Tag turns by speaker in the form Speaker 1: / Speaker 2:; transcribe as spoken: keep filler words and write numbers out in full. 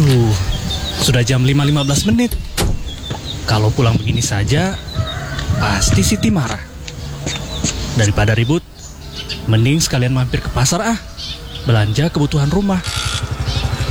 Speaker 1: Aduh, sudah jam lima lima belas menit. Kalau pulang begini saja, pasti Siti marah. Daripada ribut, mending sekalian mampir ke pasar ah, belanja kebutuhan rumah.